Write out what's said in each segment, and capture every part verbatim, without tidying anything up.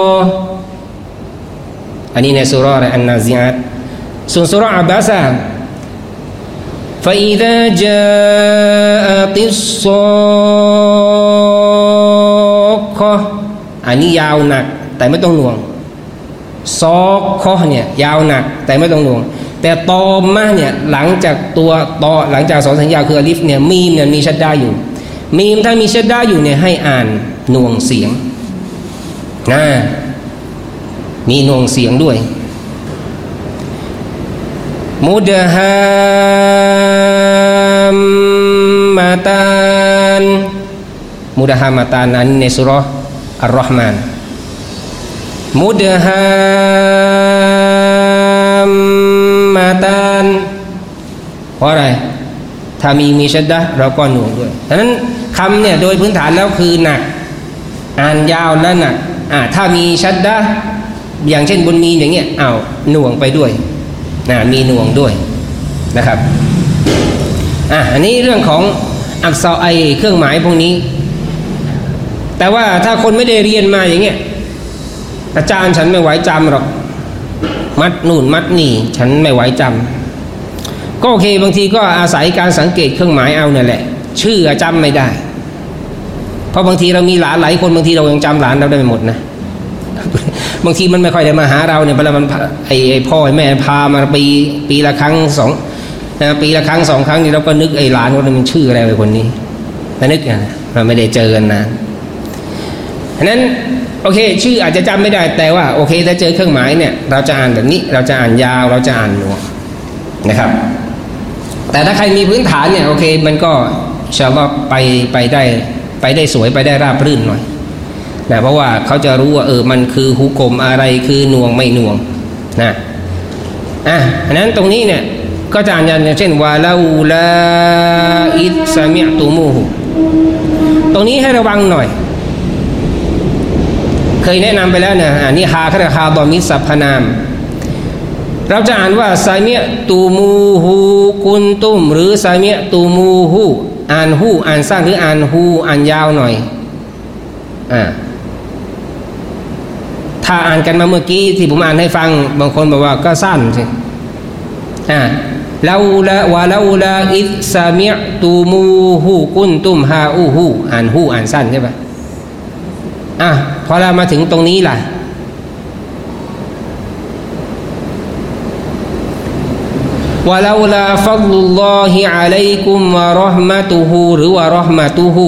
อันนี้ในสุราอันนาซิอาตส่วนสุราอับบาซะ فإذا جاءت الصاخة อันนี้ยาวหนักแต่ไม่ต้องหน่วงซอกคอเนี่ยยาวหนักแต่ไม่ต้องหน่วงแต่ตอมะเนี่ยหลังจากตัวตอหลังจากสองสัญญาคืออลิฟเนี่ยมีมเนี่ยมีชัดดาอยู่มีมถ้ามีชัดดาอยู่เนี่ยให้อ่านหน่วงเสียงนะมีหน่วงเสียงด้วยมุดฮามมาตานมุดฮามาตานนั้นในสุเราะห์อัรเราะห์มานมุดฮามมาตานเพราะอะไรถ้ามีมีชัดดะเราก็หน่วงด้วยฉะนั้นคำเนี่ยโดยพื้นฐานแล้วคือหนักอ่านยาวและหนักอ่าถ้ามีชัดดะอย่างเช่นบนมีอย่างเงี้ยอ้าวหน่วงไปด้วยนะมีหน่วงด้วยนะครับอ่ะอันนี้เรื่องของอักษรไอเครื่องหมายพวกนี้แต่ว่าถ้าคนไม่ได้เรียนมาอย่างเงี้ยอาจารย์ฉันไม่ไหวจำหรอกมัดนู่นมัดนี่ฉันไม่ไหวจำก็โอเคบางทีก็อาศัยการสังเกตเครื่องหมายเอาเนี่ยแหละชื่อจำไม่ได้เพราะบางทีเรามีหลานหลายคนบางทีเรายังจำหลานเราได้ไม่หมดนะบางทีมันไม่ค่อยได้มาหาเราเนี่ยเวลามันไอ้ไอ้พ่อไอ้แม่พามาปีปีละครั้งสองนะปีละครั้งสองครั้งนี่เราก็นึกไอ้หลานคนนี้มันชื่ออะไรไอ้คนนี้แต่นึกอ่ะเราไม่ได้เจอกันนะฉะนั้นโอเคชื่ออาจจะจำไม่ได้แต่ว่าโอเคถ้าเจอเครื่องหมายเนี่ยเราจะอ่านแบบนี้เราจะอ่านยาวเราจะอ่านหน่วงนะครับแต่ถ้าใครมีพื้นฐานเนี่ยโอเคมันก็อินชาอัลเลาะห์ไปไปได้ไปได้สวยไปได้ราบรื่นหน่อยนะเพราะว่าเขาจะรู้ว่าเออมันคือฮุกมอะไรคือหน่วงไม่หน่วงนะอ่ะอันนั้นตรงนี้เนี่ยก็จะอ่านอย่างเช่นวาลาอูลาอิดซามิอ์ตุมูฮุตรงนี้ให้ระวังหน่อยเคยแนะนำไปแล้วเนี่ยอันนี้ฮาคาฮาดอมิสัพพนามเราจะอ่านว่าซามิอ์ตุมูฮูกุนตุมหรือซามิอ์ตุมูฮูอ่านฮูอ่านสั้นหรืออ่านฮูอ่านยาวหน่อยอ่าถ้าอ่านกันมาเมื่อกี้ที่ผมอ่านให้ฟังบางคนบอกว่าก็สั้นสิอ่าลาละวะลาลาอิซามิอ์ตุมูฮูกุนตุมฮาอูฮูอ่านฮูอ่านสั้นใช่ปะอ่ะพอเรามาถึงตรงนี้ล่ะวะลาลาฟัฎลุลลอฮิอะลัยกุมวะเราะห์มะตุฮูหรือวะเราะห์มะตุฮู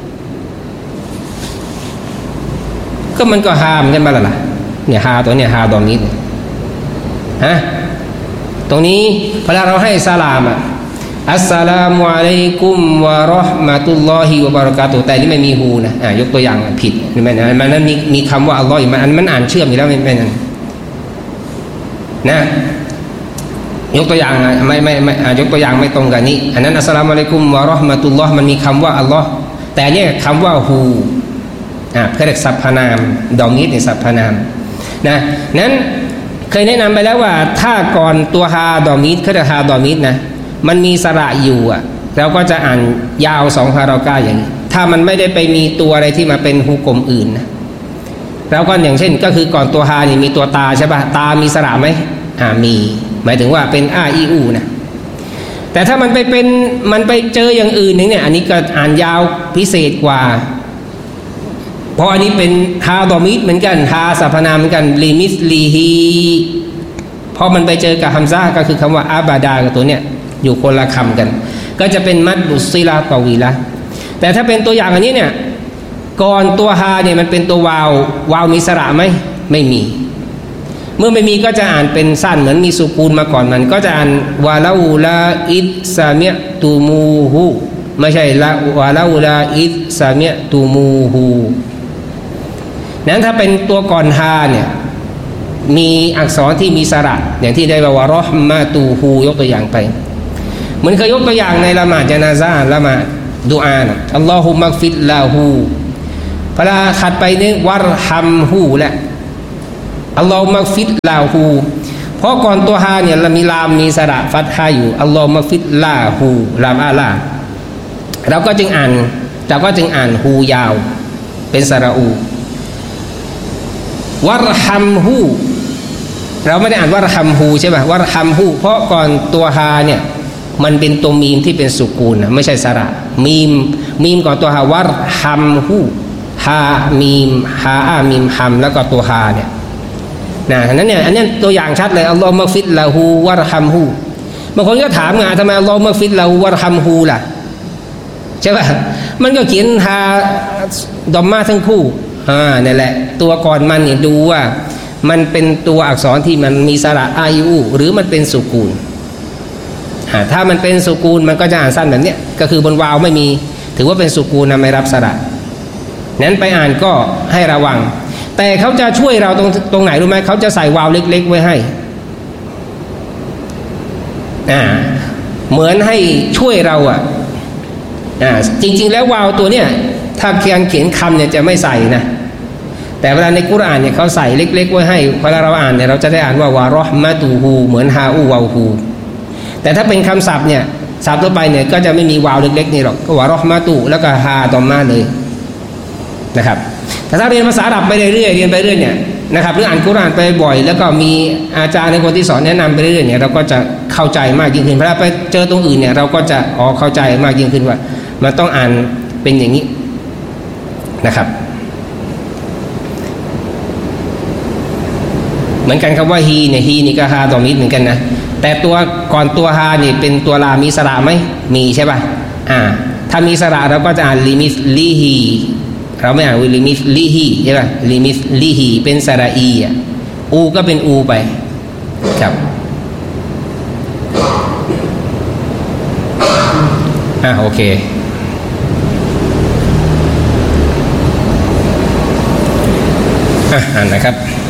ก็มันก็ฮามกันมาแล้วล่ะเนี่ยฮาตัวเนี่ยฮาดอมิดฮะตรงนี้เวลาเราให้สลามอ่ะอัสสลามุอะลัยกุมวะเราะห์มะตุลลอฮิวะบะเราะกาตุฮ์แต่นี่ไม่มีฮูนะอ่ายกตัวอย่างผิดไม่นะมันนั้นมีมีคำว่าอัลลอฮ์อีกมันมันอ่านเชื่อมอยู่แล้วไม่ไม่นั่นนะยกตัวอย่างไม่ไม่ไม่ยกตัวอย่างไม่ตรงกันนี้อันนั้นอัสสลามุอะลัยกุมวะเราะห์มะตุลลอฮ์มันมีคำว่าอัลลอฮ์แต่เนี่ยคำว่าฮูอ่าเพื่อเรียกสรรพนามดอมิดในสรรพนามนะนั้นเคยแนะนำไปแล้วว่าถ้าก่อนตัวฮาดอมิดเขาจะฮาดอมิดนะมันมีสระอยู่อ่ะเราก็จะอ่านยาวสองฮารอกาอย่างนี้ถ้ามันไม่ได้ไปมีตัวอะไรที่มาเป็นฮุกมอื่นนะเราก็อย่างเช่นก็คือก่อนตัวฮานี่มีตัวตาใช่ป่ะตามีสระไหมอ่ามีหมายถึงว่าเป็นอาอีอูนะแต่ถ้ามันไปเป็นมันไปเจออย่างอื่นเนี่ยอันนี้ก็อ่านยาวพิเศษกว่าเพราะอันนี้เป็นฮาดอมิดเหมือนกันฮาสรรพนามเหมือนกันลิมิสลีฮีพอมันไปเจอกับฮัมซะก็คือคำว่าอาบาดากับตัวเนี้ยอยู่คนละคำกันก็จะเป็นมัดบุซิลาตอวีละแต่ถ้าเป็นตัวอย่างอันนี้เนี่ยก่อนตัวฮาเนี่ยมันเป็นตัววาววาวมีสระไหมไม่มีเมื่อไม่มีก็จะอ่านเป็นสั้นเหมือนมีสุกูนมาก่อนมันก็จะอ่านวาลาอูลาอิดซามิอ์ตุมูฮูไม่ใช่ละวาลาอูลาอิดซามิอ์ตุมูฮูนั้นถ้าเป็นตัวก่อนฮาเนี่ยมีอักษรที่มีสระอย่างที่ได้ว่าเราะห์มะตุฮูยกตัวอย่างไปเหมือนเคยยกตัวอย่างในละหมาดญะนาซะห์ละหมาดดุอานะอัลลอฮุมักฟิรลาฮูพลาขัดไปนึกวัรฮัมฮูและอัลลอฮุมักฟิรลาฮูเพราะก่อนตัวฮาเนี่ยมีลามมีสระฟัตฮาอยู่อัลลอฮุมักฟิรลาฮูลามอาลาเราก็จึงอ่านเราก็จึงอ่านฮูยาวเป็นสระอูวัรฮัมฮูเราไม่ได้อ่านวัรฮัมฮูใช่ป่ะวัรฮัมฮูเพราะก่อนตัวฮาเนี่ยมันเป็นตัวมีมที่เป็นสุกูลนะไม่ใช่สระมีมมีมก่อนตัวฮาวัรฮัมฮูฮามีมฮาอามีมฮัมแล้วก็ตัวฮาเนี่ยนะฉะนั้นเนี่ยอันนี้ตัวอย่างชัดเลยอัลลอฮฺมะฟิดละฮูวะรฮัมฮูบางคนก็ถามไงทำไมอัลลอฮฺมะฟิดละฮูวะรฮัมฮูล่ะใช่ป่ะมันก็เขียนฮาดอมมาทั้งคู่อ่านี่แหละตัวก่อนมันเนี่ยดูว่ามันเป็นตัวอักษรที่มันมีสระอายูหรือมันเป็นสุกูลถ้ามันเป็นสุกูลมันก็จะอ่านสั้นแบบเนี้ยก็คือบนวาวไม่มีถือว่าเป็นสุกูลนะไม่รับสระนั้นไปอ่านก็ให้ระวังแต่เขาจะช่วยเราตรงตรงไหนรู้ไหมเขาจะใส่วาวเล็กๆไว้ให้อ่าเหมือนให้ช่วยเราอ่ะอ่าจริงๆแล้ววาวตัวเนี้ยถ้าเขียนเขียนคำเนี่ยจะไม่ใส่นะแต่เวลาในกุรอานเนี่ยเขาใส่เล็กๆไว้ให้เวลาเราอ่านเนี่ยเราจะได้อ่านว่าวะเราะห์มะตุฮูเหมือนฮาอูวาวฮูแต่ถ้าเป็นคำศัพท์เนี่ยศัพท์ทั่วไปเนี่ยก็จะไม่มีวาวเล็กๆนี่หรอกก็วะเราะห์มะตุแล้วก็ฮาตอมมาเลยนะครับแต่ถ้าเรียนภาษาอาหรับไปเรื่อยๆเรียนไปเรื่อยเนี่ยนะครับหรืออ่านกุรอานไปบ่อยแล้วก็มีอาจารย์ในคนที่สอนแนะนำไปเรื่อยๆเนี่ยเราก็จะเข้าใจมากยิ่งขึ้นเวลาไปเจอตรงอื่นเนี่ยเราก็จะอ๋อเข้าใจมากยิ่งขึ้นว่ามันต้องอ่านเป็นอย่างนี้นะครับเหมือนกันคำว่าฮีเนี่ยฮีนี่ก็ฮาตอมิดเหมือนกันนะแต่ตัวก่อนตัวฮานี่เป็นตัวลามีสระไหมมีใช่ป่ะอ่าถ้ามีสระเราก็จะอ่านลิมิสลีฮีเราไม่อ่านวิลิมิสลีฮีใช่ป่ะลิมิสลีฮีเป็นสระอีอ่ะอูก็เป็นอูไปครับอ่าโอเคอ่ะอ่านนะครับ